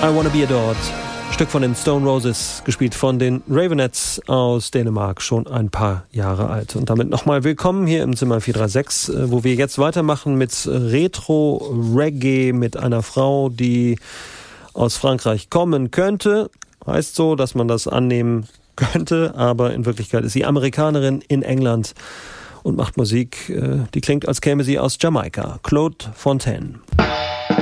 I Wanna Be Adored. Stück von den Stone Roses, gespielt von den Ravenettes aus Dänemark, schon ein paar Jahre alt. Und damit nochmal willkommen hier im Zimmer 436, wo wir jetzt weitermachen mit Retro-Reggae, mit einer Frau, die aus Frankreich kommen könnte. Heißt so, dass man das annehmen könnte, aber in Wirklichkeit ist sie Amerikanerin in England und macht Musik, die klingt, als käme sie aus Jamaika. Claude Fontaine.